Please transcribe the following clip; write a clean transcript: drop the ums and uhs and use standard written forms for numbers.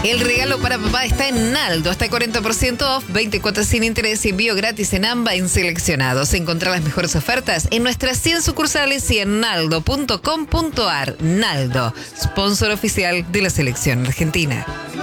El regalo para papá está en Naldo, hasta 40% off, 24 sin interés y envío gratis en AMBA en seleccionados. Encontrar las mejores ofertas en nuestras 100 sucursales y en naldo.com.ar. Naldo, sponsor oficial de la selección argentina.